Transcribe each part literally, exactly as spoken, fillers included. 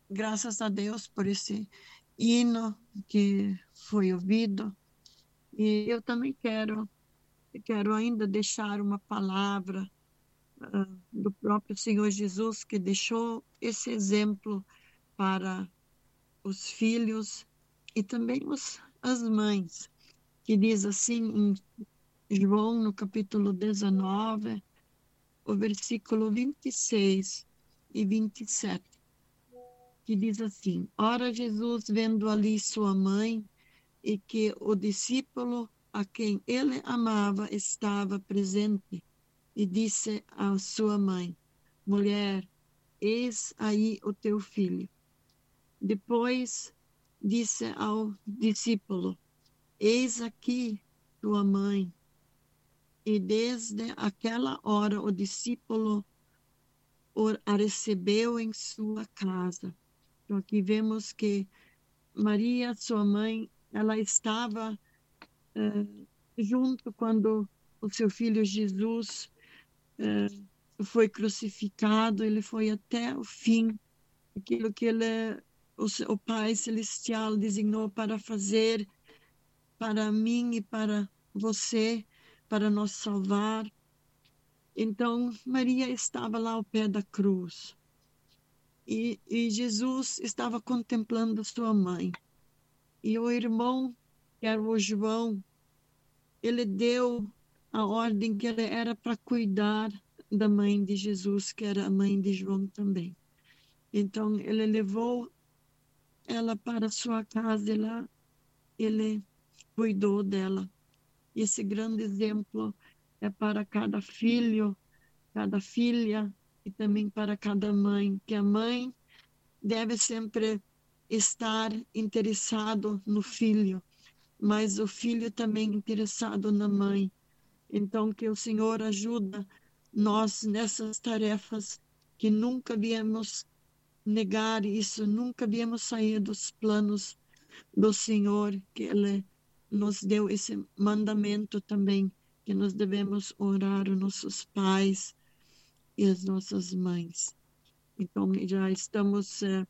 graças a Deus por esse hino que foi ouvido. E eu também quero, quero ainda deixar uma palavra ah, do próprio Senhor Jesus, que deixou esse exemplo para os filhos e também os, as mães, que diz assim em João, no capítulo dezenove, o versículo vinte e seis e vinte e sete, que diz assim: Ora, Jesus, vendo ali sua mãe e que o discípulo a quem ele amava estava presente, e disse à sua mãe: Mulher, eis aí o teu filho. Depois disse ao discípulo: Eis aqui tua mãe. E desde aquela hora o discípulo a recebeu em sua casa. Então aqui vemos que Maria, sua mãe, ela estava eh, junto quando o seu filho Jesus eh, foi crucificado. Ele foi até o fim, aquilo que ele, o, o Pai Celestial designou para fazer para mim e para você, para nos salvar. Então, Maria estava lá ao pé da cruz e, e Jesus estava contemplando sua mãe. E o irmão, que era o João, ele deu a ordem que ele era para cuidar da mãe de Jesus, que era a mãe de João também. Então, ele levou ela para sua casa e lá ele cuidou dela. Esse grande exemplo é para cada filho, cada filha e também para cada mãe, que a mãe deve sempre estar interessado no filho, mas o filho também interessado na mãe. Então, que o Senhor ajuda nós nessas tarefas, que nunca viemos negar isso, nunca viemos sair dos planos do Senhor, que Ele nos deu esse mandamento também, que nós devemos orar os nossos pais e as nossas mães. Então, já estamos eh,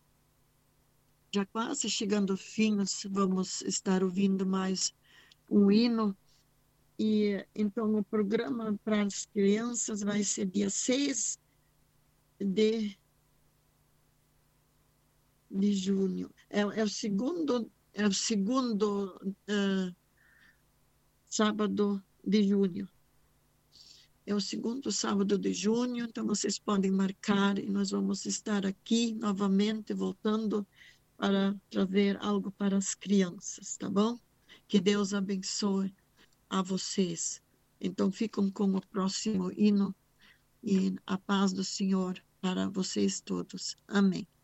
já quase chegando ao fim, nós vamos estar ouvindo mais um hino. E então o programa para as crianças vai ser dia seis de, de junho. É, é o segundo, é o segundo uh, sábado de junho. É o segundo sábado de junho, então vocês podem marcar e nós vamos estar aqui novamente, voltando para trazer algo para as crianças, tá bom? Que Deus abençoe a vocês. Então, ficam com o próximo hino e a paz do Senhor para vocês todos. Amém.